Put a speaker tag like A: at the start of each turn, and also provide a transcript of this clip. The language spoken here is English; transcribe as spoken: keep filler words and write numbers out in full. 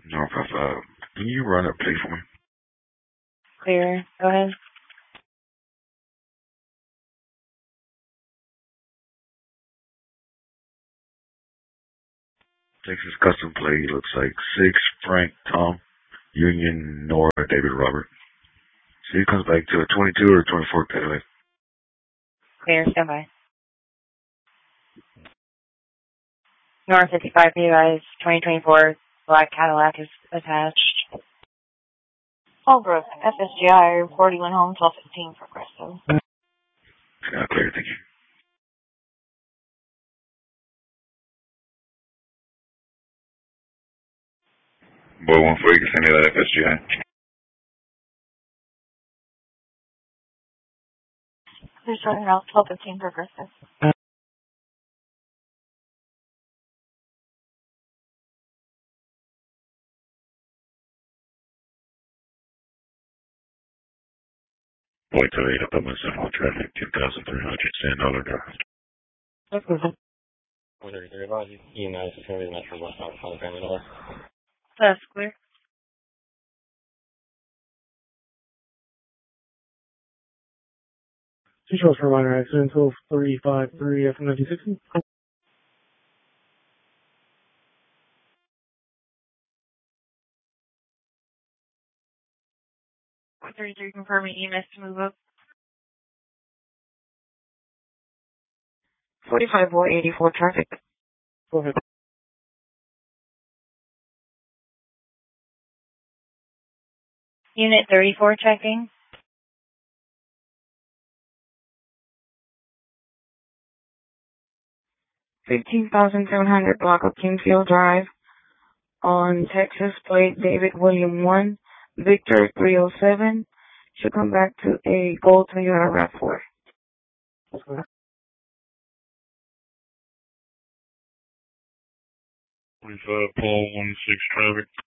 A: North five five. Can you run up plate for me?
B: Clear. Go ahead.
A: Texas custom plate looks like six Frank Tom Union Nora David Robert. See, it comes back to a twenty-two or a twenty-four Cadillac.
B: Clear. Stand by. North fifty-five, P guys. twenty twenty-four black Cadillac is attached. Holbrook, F S G I, forty-one home, twelve fifteen for Presto.
A: Yeah, clear, thank you. Boy, one four, you can send me that F S G I.
B: Clear starting route, twelve fifteen for Presto.
A: Boy, today up at my central traffic, two thousand three hundred Sand Dollar Drive.
B: Okay.
C: one thirty-three, advise you. E M S is going to be the Metro westbound from the family dollar.
B: That's clear.
D: Two shows for minor accident, twelve three five three F nineteen sixty.
B: one thirty-three confirming E M S to move up. forty-five boy eighty-four traffic.
D: Go ahead.
B: Unit thirty-four checking. fifteen thousand seven hundred block of Kingfield Drive on Texas plate David William one, Victor three oh seven. Should come back to a gold Toyota RAV four.
A: twenty-five, Paul, one six traffic.